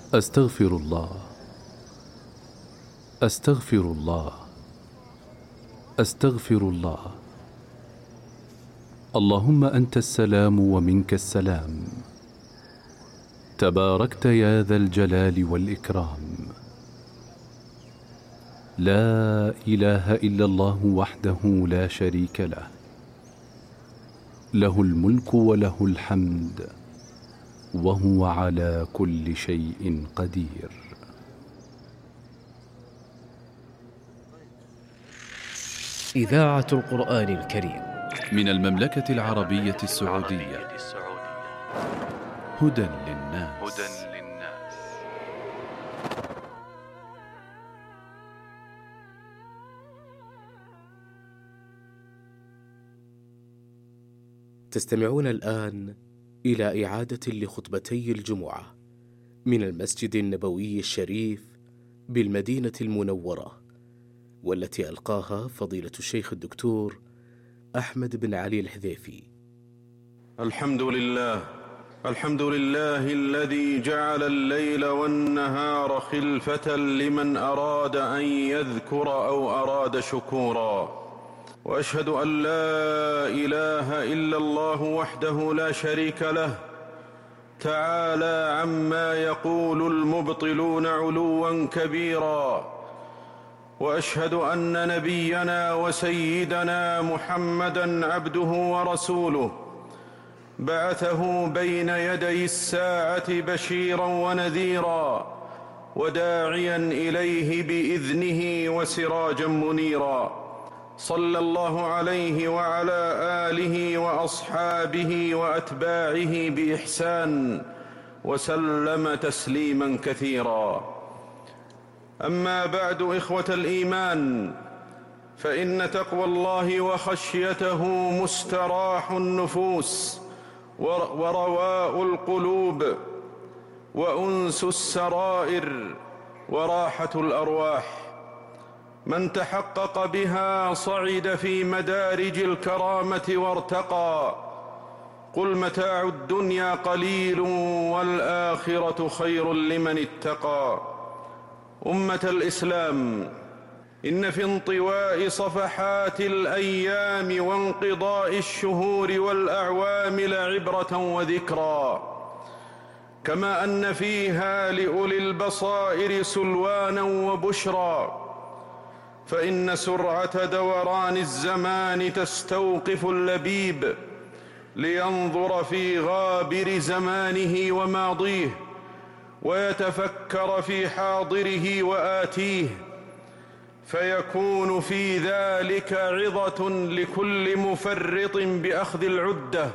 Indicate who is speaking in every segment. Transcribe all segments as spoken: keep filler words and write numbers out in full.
Speaker 1: أستغفر الله، أستغفر الله، أستغفر الله. اللهم أنت السلام ومنك السلام، تباركت يا ذا الجلال والإكرام. لا إله إلا الله وحده لا شريك له، له الملك وله الحمد وهو على كل شيء قدير.
Speaker 2: إذاعة القرآن الكريم
Speaker 1: من المملكة العربية السعودية. هدى للناس.
Speaker 2: تستمعون الآن إلى إعادة لخطبتي الجمعة من المسجد النبوي الشريف بالمدينة المنورة، والتي ألقاها فضيلة الشيخ الدكتور أحمد بن علي الحذيفي.
Speaker 3: الحمد لله الحمد لله الذي جعل الليل والنهار خلفة لمن أراد أن يذكر أو أراد شكورا، وأشهد أن لا إله إلا الله وحده لا شريك له، تعالى عما يقول المبطلون علوا كبيرا. وأشهد أن نبينا وسيدنا محمدًا عبده ورسوله، بعثه بين يدي الساعة بشيرا ونذيرا، وداعيا إليه بإذنه وسراجا منيرا. صلى الله عليه وعلى آله وأصحابه وأتباعه بإحسان، وسلم تسليما كثيرا. أما بعد، إخوة الإيمان، فإن تقوى الله وخشيته مستراح النفوس ورواء القلوب وأنس السرائر وراحة الأرواح. من تحقق بها صعد في مدارج الكرامة وارتقى. قل متاع الدنيا قليل والآخرة خير لمن اتقى. أمة الإسلام، إن في انطواء صفحات الأيام وانقضاء الشهور والأعوام لعبرة وذكرى، كما أن فيها لأولي البصائر سلوانا وبشرى. فإن سرعة دوران الزمان تستوقف اللبيب لينظر في غابر زمانه وماضيه، ويتفكر في حاضره وآتيه، فيكون في ذلك عظة لكل مفرط بأخذ العدة،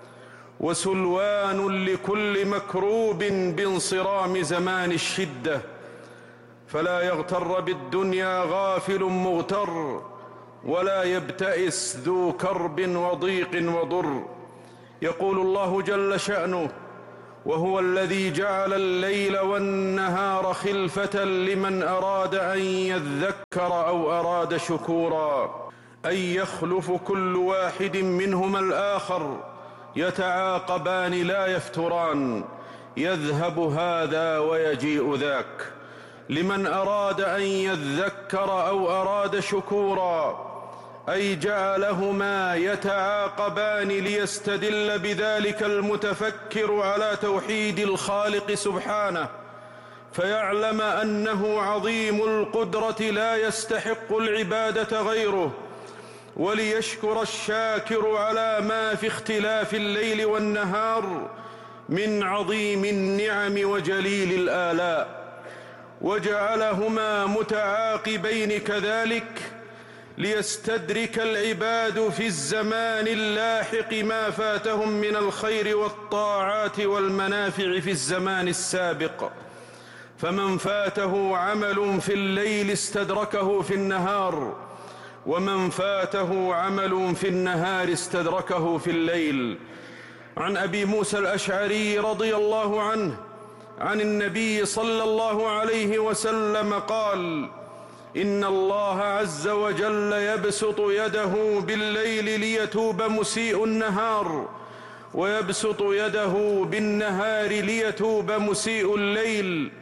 Speaker 3: وسلوان لكل مكروب بانصرام زمان الشدة. فلا يغتر بالدنيا غافل مغتر، ولا يبتئس ذو كرب وضيق وضر. يقول الله جل شأنه: وهو الذي جعل الليل والنهار خلفة لمن أراد أن يذكر أو أراد شكورا، أي يخلف كل واحد منهما الآخر، يتعاقبان لا يفتران، يذهب هذا ويجيء ذاك. لمن أراد أن يذكر أو أراد شكورا، أي جعلهما يتعاقبان ليستدل بذلك المتفكر على توحيد الخالق سبحانه، فيعلم أنه عظيم القدرة لا يستحق العبادة غيره، وليشكر الشاكر على ما في اختلاف الليل والنهار من عظيم النعم وجليل الآلاء. وجعلهما متعاقبين كذلك ليستدرك العباد في الزمان اللاحق ما فاتهم من الخير والطاعات والمنافع في الزمان السابق. فمن فاته عمل في الليل استدركه في النهار، ومن فاته عمل في النهار استدركه في الليل. عن أبي موسى الأشعري رضي الله عنه عن النبي صلى الله عليه وسلم قال: إن الله عز وجل يبسط يده بالليل ليتوب مسيء النهار، ويبسط يده بالنهار ليتوب مسيء الليل،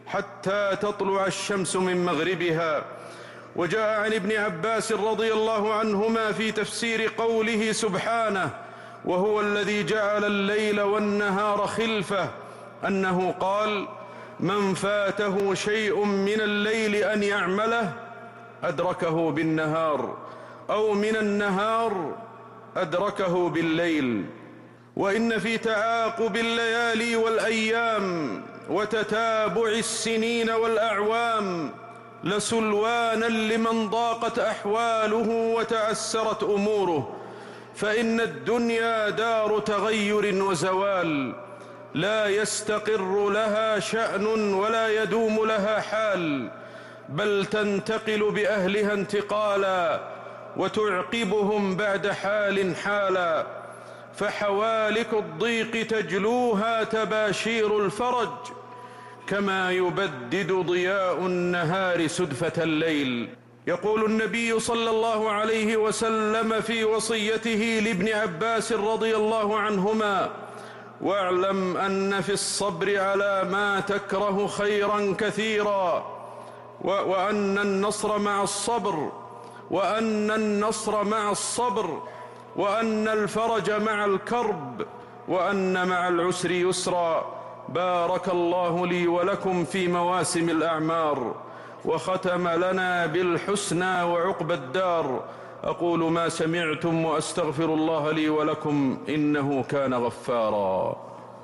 Speaker 3: حتى تطلع الشمس من مغربها. وجاء عن ابن عباس رضي الله عنهما في تفسير قوله سبحانه: وهو الذي جعل الليل والنهار خلفة، أنه قال: من فاته شيء من الليل أن يعمله أدركه بالنهار، أو من النهار أدركه بالليل. وإن في تعاقب الليالي والأيام وتتابع السنين والأعوام لسلوانا لمن ضاقت أحواله وتعسرت أموره، فإن الدنيا دار تغير وزوال، لا يستقر لها شأن ولا يدوم لها حال، بل تنتقل بأهلها انتقالا وتعقبهم بعد حال حالا. فحوالك الضيق تجلوها تباشير الفرج، كما يبدد ضياء النهار سدفة الليل. يقول النبي صلى الله عليه وسلم في وصيته لابن عباس رضي الله عنهما: واعلم أن في الصبر على ما تكره خيرا كثيرا، وأن النصر مع الصبر وأن النصر مع الصبر وأن الفرج مع الكرب، وأن مع العسر يسرا. بارك الله لي ولكم في مواسم الأعمار، وختم لنا بالحسنى وعقبى الدار. أقول ما سمعتم وأستغفر الله لي ولكم، إنه كان غفارا.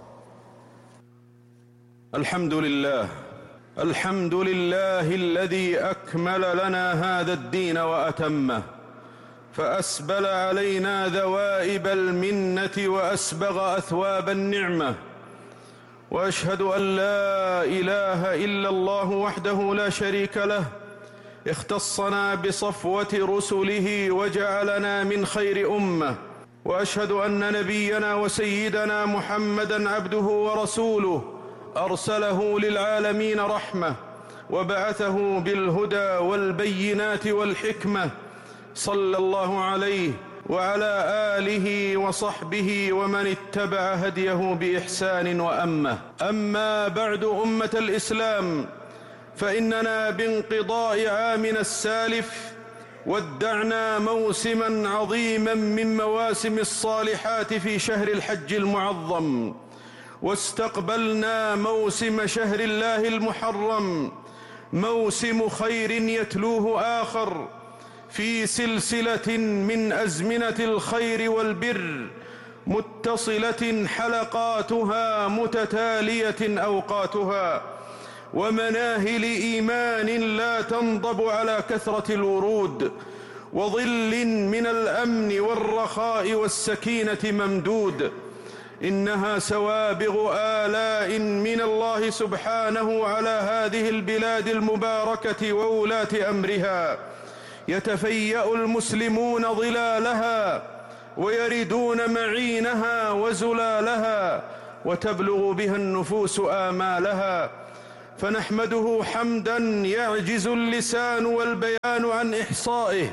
Speaker 3: الحمد لله الحمد لله الذي أكمل لنا هذا الدين وأتمه، فأسبل علينا ذوائب المنة وأسبغ أثواب النعمة. وأشهد أن لا إله إلا الله وحده لا شريك له، اختصنا بصفوة رسله وجعلنا من خير أمة. وأشهد أن نبينا وسيدنا محمدًا عبده ورسوله، أرسله للعالمين رحمة، وبعثه بالهدى والبينات والحكمة، صلى الله عليه وعلى آله وصحبه ومن اتبع هديه بإحسان وأمة. أما بعد، أمة الإسلام، فإننا بانقضاء عامنا السالف ودعنا موسما عظيما من مواسم الصالحات في شهر الحج المعظم، واستقبلنا موسم شهر الله المحرم، موسم خير يتلوه آخر في سلسلة من أزمنة الخير والبر، متصلة حلقاتها متتالية أوقاتها، ومناهل إيمان لا تنضب على كثرة الورود، وظل من الأمن والرخاء والسكينة ممدود. إنها سوابغ آلاء من الله سبحانه على هذه البلاد المباركة وولاة أمرها، يتفيأ المسلمون ظلالها ويردون معينها وزلالها، وتبلغ بها النفوس آمالها. فنحمده حمداً يعجز اللسان والبيان عن إحصائه،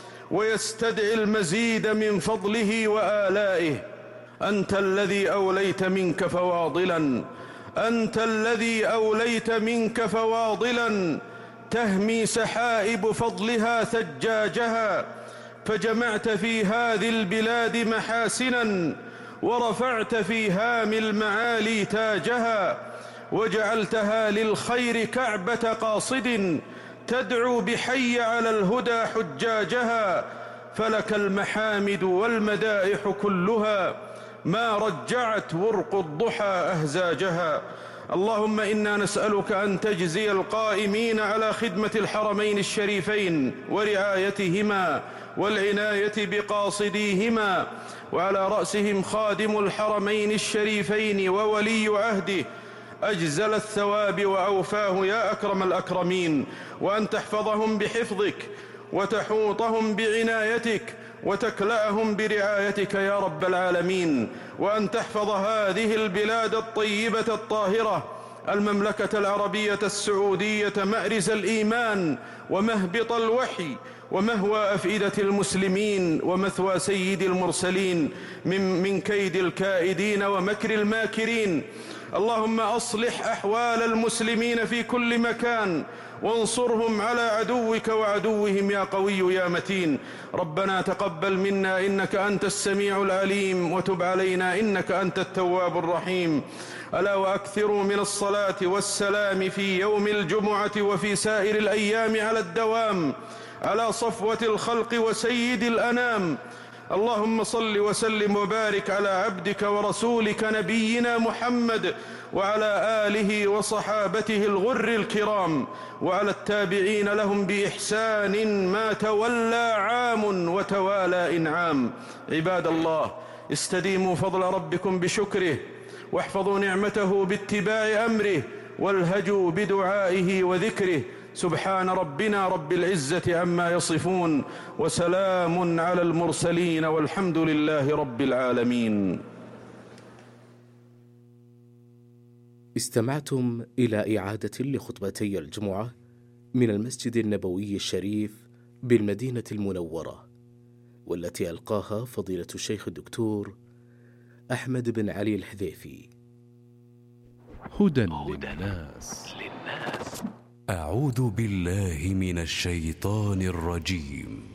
Speaker 3: ويستدعي المزيد من فضله وآلائه. أنت الذي أوليت منك فواضلاً أنت الذي أوليت منك فواضلاً تهمي سحائب فضلها ثجاجها، فجمعت في هذه البلاد محاسناً، ورفعت في هام المعالي تاجها، وجعلتها للخير كعبة قاصد تدعو بحي على الهدى حجاجها. فلك المحامد والمدائح كلها، ما رجعت ورق الضحى أهزاجها. اللهم إنا نسألك أن تجزي القائمين على خدمة الحرمين الشريفين ورعايتهما والعناية بقاصديهما، وعلى رأسهم خادم الحرمين الشريفين وولي عهده، أجزل الثواب وأوفاه يا أكرم الأكرمين، وأن تحفظهم بحفظك وتحوطهم بعنايتك وتكلأهم برعايتك يا رب العالمين، وأن تحفظ هذه البلاد الطيبة الطاهرة، المملكة العربية السعودية، مأرز الإيمان ومهبط الوحي ومهوى أفئدة المسلمين ومثوى سيد المرسلين من, من كيد الكائدين ومكر الماكرين. اللهم أصلح أحوال المسلمين في كل مكان، وانصرهم على عدوك وعدوهم يا قوي يا متين. ربنا تقبل منا إنك أنت السميع العليم، وتب علينا إنك أنت التواب الرحيم. ألا وأكثروا من الصلاة والسلام في يوم الجمعة وفي سائر الأيام على الدوام على صفوة الخلق وسيد الأنام. اللهم صل وسلم وبارك على عبدك ورسولك نبينا محمد وعلى آله وصحابته الغر الكرام، وعلى التابعين لهم بإحسان ما تولى عام وتوالى إنعام. عباد الله، استديموا فضل ربكم بشكره، واحفظوا نعمته باتباع أمره، والهجوا بدعائه وذكره. سبحان ربنا رب العزة عما يصفون، وسلام على المرسلين، والحمد لله رب العالمين.
Speaker 2: استمعتم إلى إعادة لخطبتي الجمعة من المسجد النبوي الشريف بالمدينة المنورة، والتي ألقاها فضيلة الشيخ الدكتور أحمد بن علي الحذيفي.
Speaker 1: هدى للناس.
Speaker 4: أعوذ بالله من الشيطان الرجيم.